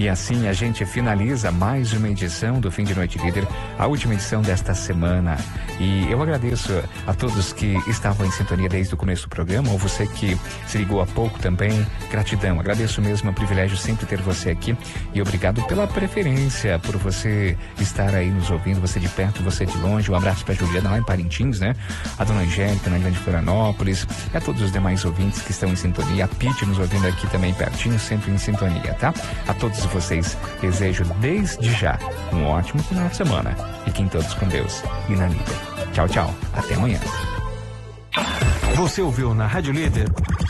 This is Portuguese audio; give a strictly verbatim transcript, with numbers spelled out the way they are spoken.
E assim a gente finaliza mais uma edição do Fim de Noite Líder, a última edição desta semana. E eu agradeço a todos que estavam em sintonia desde o começo do programa, ou você que se ligou há pouco também. Gratidão, agradeço mesmo, é um privilégio sempre ter você aqui. E obrigado pela preferência, por você estar aí nos ouvindo, você de perto, você de longe. Um abraço para Juliana lá em Parintins, né? A dona Angélica na Grande Florianópolis, e a todos os demais ouvintes que estão em sintonia. A Pete nos ouvindo aqui também pertinho, sempre em sintonia, tá? A todos vocês desejo desde já um ótimo final de semana. Fiquem todos com Deus e na líder. Tchau, tchau. Até amanhã. Você ouviu na Rádio Líder